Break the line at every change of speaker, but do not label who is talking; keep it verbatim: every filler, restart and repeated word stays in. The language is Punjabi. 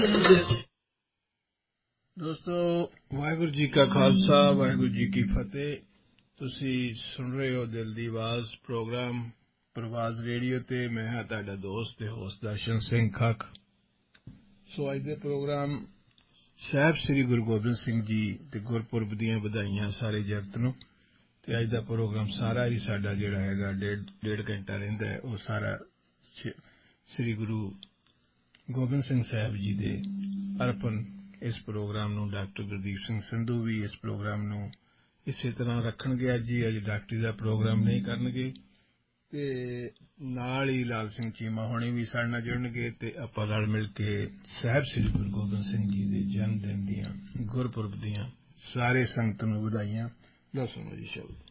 ਦੋਸਤੋ, ਵਾਹਿਗੁਰੂ ਜੀ ਕਾ ਖਾਲਸਾ, ਵਾਹਿਗੁਰੂ ਜੀ ਕੀ ਫਤਿਹ। ਤੁਸੀਂ ਸੁਣ ਰਹੇ ਹੋ ਦਿਲ ਦੀ ਆਵਾਜ਼ ਪ੍ਰੋਗਰਾਮ ਪ੍ਰਵਾਜ਼ ਰੇਡੀਓ ਤੇ। ਮੈਂ ਹਾਂ ਤੁਹਾਡਾ ਦੋਸਤ ਤੇ ਹੋਸਟ ਦਰਸ਼ਨ ਸਿੰਘ ਖੱਖ। ਸੋ ਅੱਜ ਦੇ ਪ੍ਰੋਗਰਾਮ ਸਾਹਿਬ ਸ੍ਰੀ ਗੁਰੂ ਗੋਬਿੰਦ ਸਿੰਘ ਜੀ ਦੇ ਗੁਰਪੁਰਬ ਦੀਆਂ ਵਧਾਈਆਂ ਸਾਰੇ ਜਗਤ ਨੂੰ। ਤੇ ਅੱਜ ਦਾ ਪ੍ਰੋਗਰਾਮ ਸਾਰਾ ਹੀ ਸਾਡਾ ਜਿਹੜਾ ਹੈਗਾ ਡੇਢ ਡੇਢ ਘੰਟਾ ਰਹਿੰਦਾ ਹੈ, ਉਹ ਸਾਰਾ ਸ੍ਰੀ ਗੁਰੂ ਗੋਬਿੰਦ ਸਿੰਘ ਸਾਹਿਬ ਜੀ ਦੇ ਅਰਪਣ। ਇਸ ਪ੍ਰੋਗਰਾਮ ਨੂੰ ਡਾਕਟਰ ਗੁਰਦੀਪ ਸਿੰਘ ਸੰਧੂ ਵੀ ਇਸ ਪ੍ਰੋਗਰਾਮ ਨੂੰ ਇਸੇ ਤਰ੍ਹਾਂ ਰੱਖਣਗੇ। ਅੱਜ ਹੀ ਅੱਜ ਡਾਕਟਰੀ ਦਾ ਪ੍ਰੋਗਰਾਮ ਨਹੀਂ ਕਰਨਗੇ ਅਤੇ ਨਾਲ ਹੀ ਲਾਲ ਸਿੰਘ ਚੀਮਾ ਹੋਣੀ ਵੀ ਸਾਡੇ ਨਾਲ ਜੁੜਨਗੇ ਅਤੇ ਆਪਾਂ ਰਲ ਮਿਲ ਕੇ ਸਾਹਿਬ ਸ੍ਰੀ ਗੁਰੂ ਗੋਬਿੰਦ ਸਿੰਘ ਜੀ ਦੇ ਜਨਮ ਦਿਨ ਦੀਆਂ ਗੁਰਪੁਰਬ ਦੀਆਂ ਸਾਰੇ ਸੰਗਤ ਨੂੰ ਵਧਾਈਆਂ। ਲਓ ਸੁਣੋ ਜੀ ਸ਼ਬਦ।